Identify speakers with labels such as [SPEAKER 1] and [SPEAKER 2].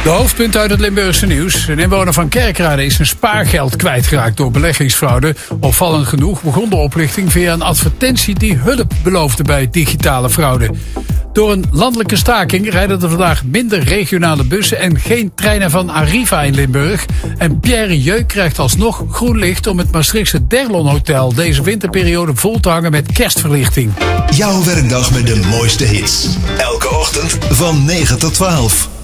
[SPEAKER 1] hoofdpunten uit het Limburgse nieuws. Een inwoner van Kerkrade is zijn spaargeld kwijtgeraakt door beleggingsfraude. Opvallend genoeg begon de oplichting via een advertentie die hulp beloofde bij digitale fraude. Door een landelijke staking rijden er vandaag minder regionale bussen en geen treinen van Arriva in Limburg. En Pierre Jeu krijgt alsnog groen licht om het Maastrichtse Derlon Hotel deze winterperiode vol te hangen met kerstverlichting.
[SPEAKER 2] Jouw werkdag met de mooiste hits. Elke ochtend van 9 tot 12.